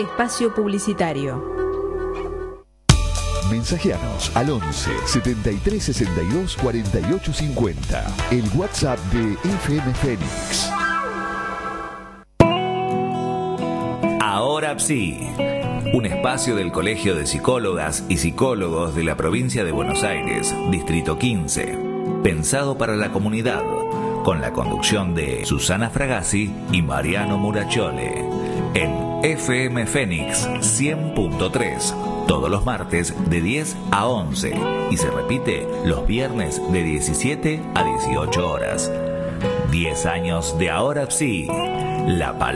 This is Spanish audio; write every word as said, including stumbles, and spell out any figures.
Espacio publicitario. Mensajeanos al once, setenta y tres, sesenta y dos, cuarenta y ocho cincuenta. El WhatsApp de F M Fénix. Ahora sí. Un espacio del Colegio de Psicólogas y Psicólogos de la provincia de Buenos Aires, Distrito quince. Pensado para la comunidad, con la conducción de Susana Fragazzi y Mariano Murachole. En F M Fénix cien punto tres. Todos los martes de diez a once. Y se repite los viernes de diecisiete a dieciocho horas. diez años de Ahora sí. La palabra.